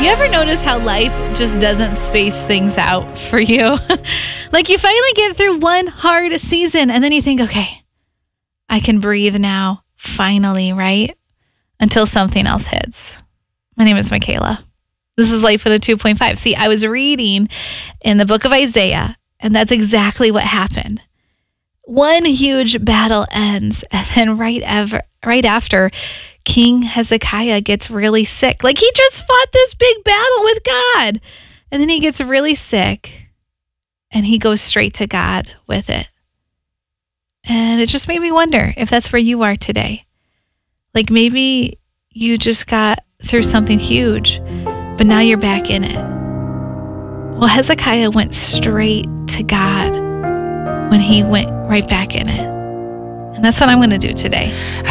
You ever notice how life just doesn't space things out for you? Like you finally get through one hard season and then you think, okay, I can breathe now, finally, right? Until something else hits. My name is Michaela. This is Life at a 2.5. See, I was reading in the book of Isaiah, and that's exactly what happened. One huge battle ends, and then right after, King Hezekiah gets really sick. Like he just fought this big battle with God. And then he gets really sick, and he goes straight to God with it. And it just made me wonder if that's where you are today. Like maybe you just got through something huge, but now you're back in it. Well, Hezekiah went straight to God when he went right back in it. And that's what I'm going to do today.